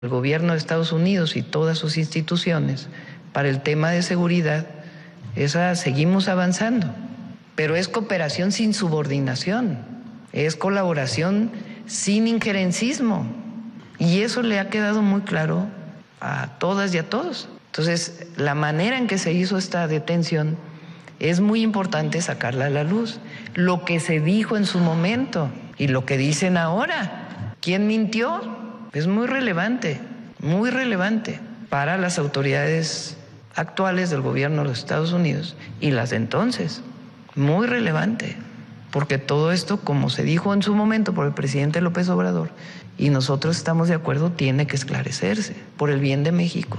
El gobierno de Estados Unidos y todas sus instituciones para el tema de seguridad, seguimos avanzando, pero es cooperación sin subordinación, es colaboración sin injerencismo, y eso le ha quedado muy claro a todas y a todos. Entonces, la manera en que se hizo esta detención es muy importante sacarla a la luz. Lo que se dijo en su momento y lo que dicen ahora, ¿quién mintió? Es muy relevante para las autoridades actuales del gobierno de los Estados Unidos y las de entonces. Muy relevante, porque todo esto, como se dijo en su momento por el presidente López Obrador, y nosotros estamos de acuerdo, tiene que esclarecerse por el bien de México.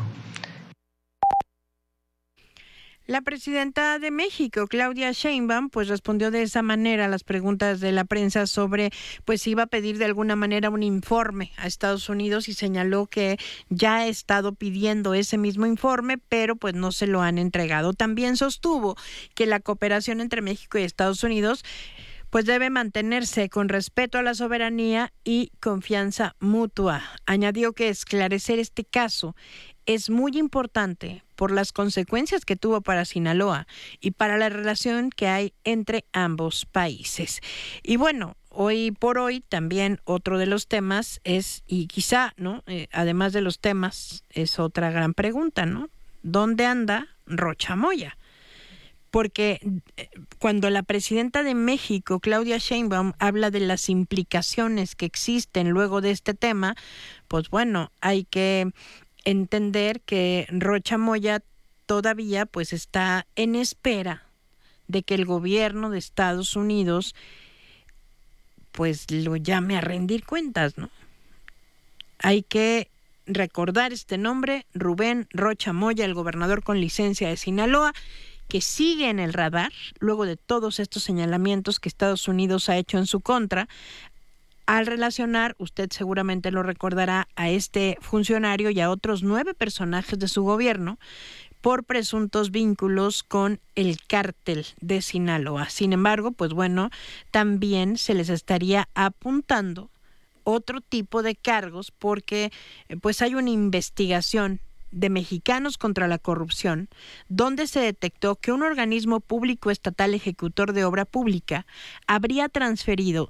La presidenta de México, Claudia Sheinbaum, pues respondió de esa manera a las preguntas de la prensa sobre pues si iba a pedir de alguna manera un informe a Estados Unidos, y señaló que ya ha estado pidiendo ese mismo informe, pero pues no se lo han entregado. También sostuvo que la cooperación entre México y Estados Unidos pues debe mantenerse con respeto a la soberanía y confianza mutua. Añadió que esclarecer este caso es muy importante por las consecuencias que tuvo para Sinaloa y para la relación que hay entre ambos países. Y bueno, hoy por hoy también otro de los temas es, y quizá, ¿no? Además de los temas, es otra gran pregunta, ¿no? ¿Dónde anda Rocha Moya? Porque cuando la presidenta de México, Claudia Sheinbaum, habla de las implicaciones que existen luego de este tema, pues bueno, hay que entender que Rocha Moya todavía pues está en espera de que el gobierno de Estados Unidos pues lo llame a rendir cuentas, ¿no? Hay que recordar este nombre, Rubén Rocha Moya, el gobernador con licencia de Sinaloa, que sigue en el radar luego de todos estos señalamientos que Estados Unidos ha hecho en su contra, al relacionar, usted seguramente lo recordará, a este funcionario y a otros 9 personajes de su gobierno por presuntos vínculos con el cártel de Sinaloa. Sin embargo, pues bueno, también se les estaría apuntando otro tipo de cargos porque pues hay una investigación de Mexicanos contra la Corrupción, donde se detectó que un organismo público estatal ejecutor de obra pública habría transferido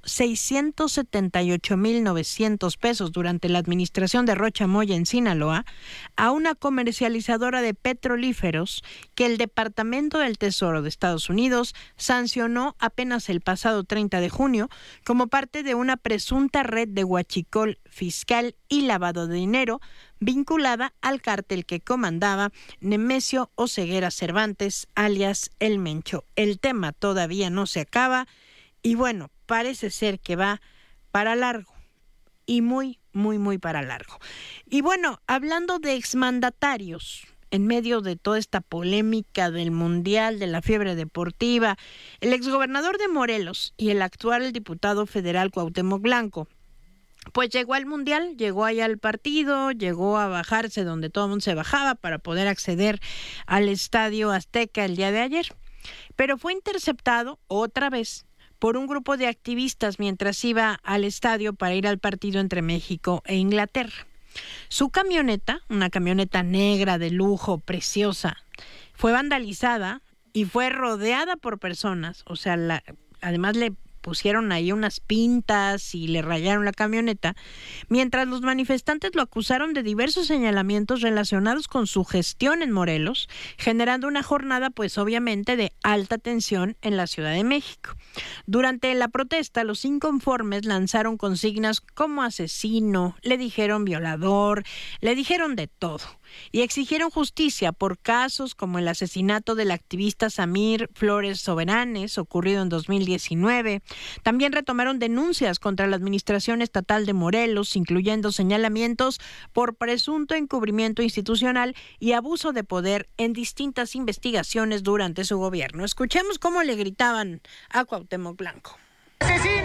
678,900 pesos durante la administración de Rocha Moya en Sinaloa a una comercializadora de petrolíferos que el Departamento del Tesoro de Estados Unidos sancionó apenas el pasado 30 de junio como parte de una presunta red de huachicol fiscal y lavado de dinero vinculada al cártel que comandaba Nemesio Oseguera Cervantes, alias El Mencho. El tema todavía no se acaba y bueno, parece ser que va para largo y muy para largo. Y bueno, hablando de exmandatarios, en medio de toda esta polémica del Mundial, de la fiebre deportiva, el exgobernador de Morelos y el actual diputado federal Cuauhtémoc Blanco pues llegó al Mundial, llegó allá al partido, llegó a bajarse donde todo el mundo se bajaba para poder acceder al Estadio Azteca el día de ayer. Pero fue interceptado otra vez por un grupo de activistas mientras iba al estadio para ir al partido entre México e Inglaterra. Su camioneta, una camioneta negra de lujo, preciosa, fue vandalizada y fue rodeada por personas, o sea, además le pusieron ahí unas pintas y le rayaron la camioneta, mientras los manifestantes lo acusaron de diversos señalamientos relacionados con su gestión en Morelos, generando una jornada pues obviamente de alta tensión en la Ciudad de México. Durante la protesta, los inconformes lanzaron consignas como asesino, le dijeron violador, le dijeron de todo, y exigieron justicia por casos como el asesinato del activista Samir Flores Soberanes, ocurrido en 2019. También retomaron denuncias contra la Administración Estatal de Morelos, incluyendo señalamientos por presunto encubrimiento institucional y abuso de poder en distintas investigaciones durante su gobierno. Escuchemos cómo le gritaban a Cuauhtémoc Blanco. ¡Asesino!